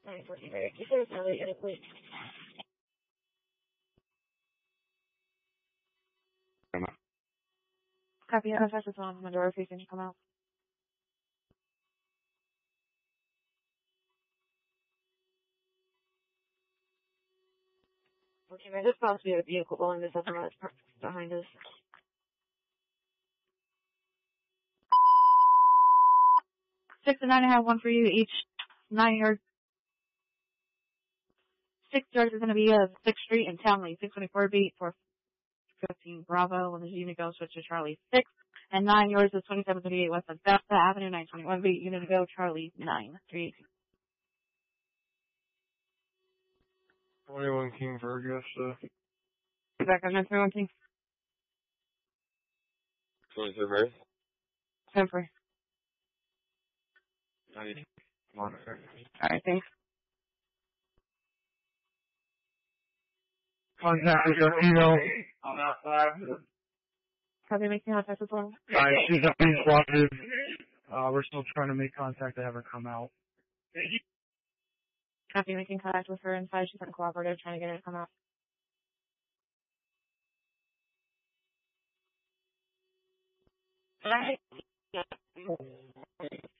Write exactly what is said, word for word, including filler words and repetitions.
Sorry, fourteen, right? You said it's early, edit, please. Copy, I have this on the door if you can come out. Okay, man, there's supposed to be a vehicle blowing this up and that's behind us. Six and nine, I have one for you each. Nine yards. Six yards is going to be uh, sixth Street and Townley. six twenty-four beat for fifteen Bravo. When the unit goes, switch to Charlie six. And nine yards is twenty-seven thirty-eight West Augusta Avenue, nine twenty-one beat. Unit to go, Charlie nine. three eighteen. twenty-one King for Augusta. Back on nine twenty-one King. twenty-two Mary. Temporary. ninety. Monitor. Alright, thanks. Contact with your email on that side. Copy, making contact with one. Alright, she's up being spotted. Uh, we're still trying to make contact to have her come out. Copy, making contact with her inside. She's uncooperative, trying to get her to come out. Alright.